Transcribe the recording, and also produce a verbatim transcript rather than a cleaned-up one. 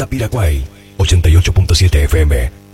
Tapiraguay, ochenta y ocho punto siete F M.